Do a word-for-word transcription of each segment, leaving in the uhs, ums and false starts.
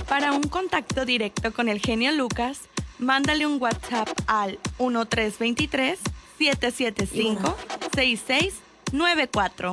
Para un contacto directo con el genio Lucas, mándale un WhatsApp al uno tres dos tres, siete siete cinco, seis seis nueve cuatro.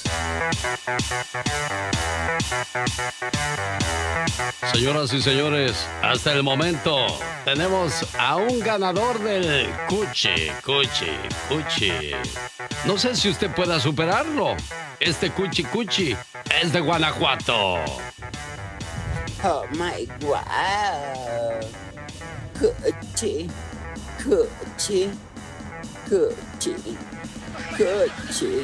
Señoras y señores, hasta el momento tenemos a un ganador del Cuchi, Cuchi, Cuchi. No sé si usted pueda superarlo. Este Cuchi Cuchi es de Guanajuato. Oh my God. Cuchi, Cuchi, Cuchi, Cuchi,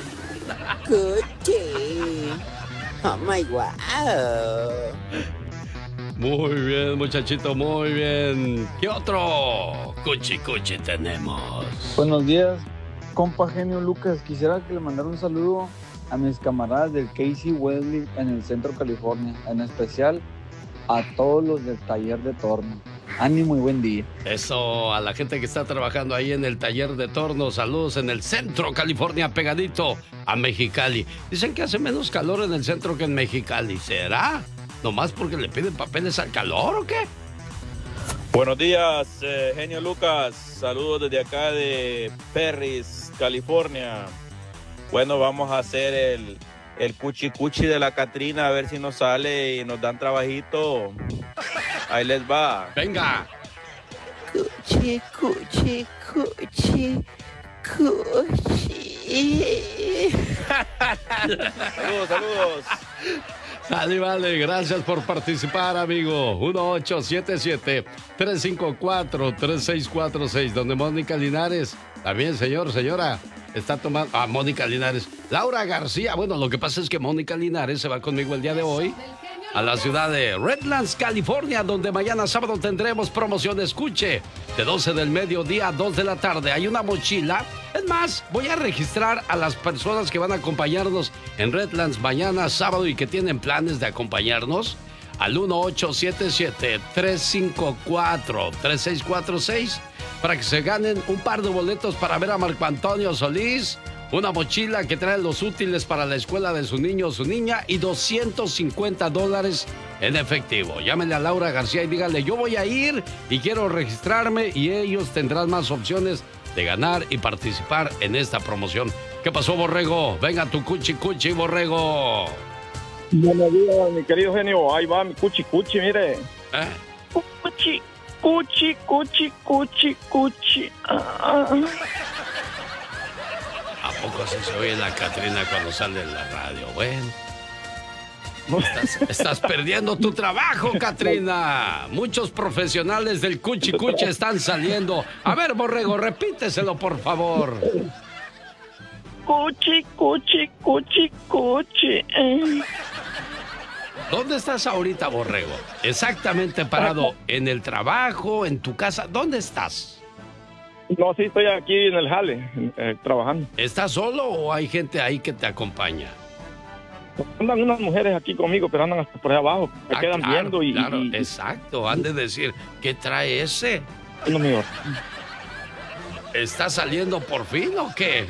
Cuchi. Oh my God. Muy bien, muchachito, muy bien. ¿Qué otro Cuchi Cuchi tenemos? Buenos días, compa genio Lucas. Quisiera que le mandara un saludo a mis camaradas del Casey Wesley en el Centro California, en especial a todos los del taller de torno. Ánimo y buen día. Eso, a la gente que está trabajando ahí en el taller de torno. Saludos en el Centro California, pegadito a Mexicali. Dicen que hace menos calor en el centro que en Mexicali. ¿Será? ¿Nomás porque le piden papeles al calor o qué? Buenos días, eh, genio Lucas. Saludos desde acá de Perris, California. Bueno, vamos a hacer el, el cuchi cuchi de la Catrina, a ver si nos sale y nos dan trabajito. Ahí les va. Venga. Cuchi, cuchi, cuchi, cuchi. Saludos, saludos. Sale, vale, gracias por participar, amigo. uno ocho siete siete, tres cinco cuatro, tres seis cuatro seis, donde Mónica Linares, también señor, señora, está tomando... Ah, Mónica Linares. Laura García, bueno, lo que pasa es que Mónica Linares se va conmigo el día de hoy a la ciudad de Redlands, California, donde mañana sábado tendremos promoción Escuche, de doce del mediodía a dos de la tarde. Hay una mochila. Es más, voy a registrar a las personas que van a acompañarnos en Redlands mañana sábado y que tienen planes de acompañarnos al uno ocho siete siete, tres cinco cuatro, tres seis cuatro seis para que se ganen un par de boletos para ver a Marco Antonio Solís, una mochila que trae los útiles para la escuela de su niño o su niña y doscientos cincuenta dólares en efectivo. Llámenle a Laura García y díganle, yo voy a ir y quiero registrarme, y ellos tendrán más opciones de ganar y participar en esta promoción. ¿Qué pasó, Borrego? Venga tu cuchi cuchi, Borrego. Buenos días, mi querido genio. Ahí va mi cuchi cuchi, mire. ¿Eh? Cuchi, cuchi, cuchi, cuchi, cuchi. Ah. ¿A poco así se oye la Catrina cuando sale en la radio? Bueno. Estás, estás perdiendo tu trabajo, Catrina. Muchos profesionales del cuchi cuchi están saliendo. A ver, Borrego, repíteselo, por favor. Cuchi, cuchi, cuchi, cuchi. ¿Dónde estás ahorita, Borrego? Exactamente parado. ¿En el trabajo? ¿En tu casa? ¿Dónde estás? No, sí, estoy aquí en el jale, eh, trabajando. ¿Estás solo o hay gente ahí que te acompaña? Andan unas mujeres aquí conmigo, pero andan hasta por ahí abajo. Me ah, quedan claro, viendo y... Claro, y... exacto. Han de decir, ¿qué trae ese? No, mío. ¿Está saliendo por fin o qué?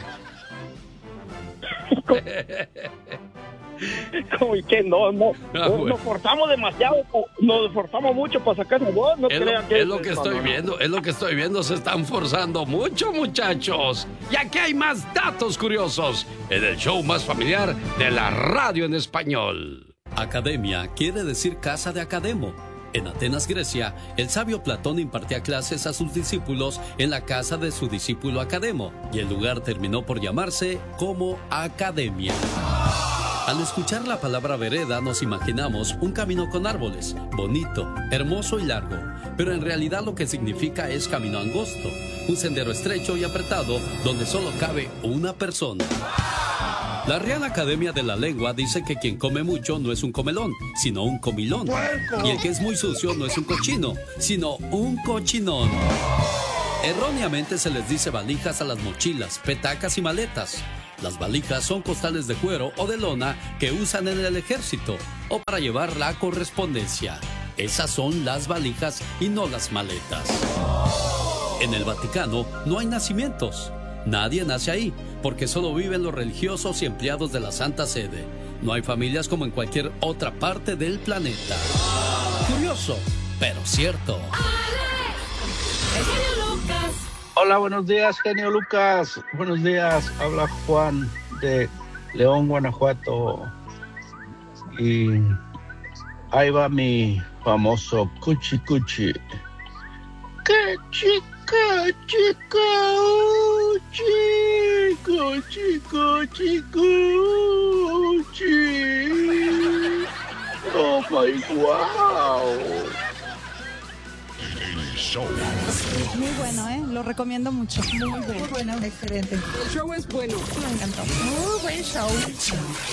Como y que no, no, Ah, no bueno. nos forzamos demasiado, nos forzamos mucho para sacar esa voz, no Es lo, crean que es lo que no, estoy no, no. viendo, es lo que estoy viendo, se están forzando mucho, muchachos. Y aquí hay más datos curiosos en el show más familiar de la radio en español. Academia quiere decir casa de Academo. En Atenas, Grecia, el sabio Platón impartía clases a sus discípulos en la casa de su discípulo Academo, y el lugar terminó por llamarse como Academia. Al escuchar la palabra vereda nos imaginamos un camino con árboles, bonito, hermoso y largo, pero en realidad lo que significa es camino angosto, un sendero estrecho y apretado donde solo cabe una persona. La Real Academia de la Lengua dice que quien come mucho no es un comelón, sino un comilón. Y el que es muy sucio no es un cochino, sino un cochinón. Erróneamente se les dice valijas a las mochilas, petacas y maletas. Las valijas son costales de cuero o de lona que usan en el ejército o para llevar la correspondencia. Esas son las valijas y no las maletas. En el Vaticano no hay nacimientos. Nadie nace ahí, porque solo viven los religiosos y empleados de la Santa Sede. No hay familias como en cualquier otra parte del planeta. Curioso, pero cierto. Hola, buenos días, genio Lucas. Buenos días, habla Juan de León, Guanajuato. Y ahí va mi famoso cuchi cuchi. Cuchi, cuchi, cuchi, cuchi, cuchi, cuchi. Oh my wow. Muy bueno, ¿eh? Lo recomiendo mucho. Muy bueno. Muy bueno, excelente. El show es bueno. Me encantó. Muy buen show.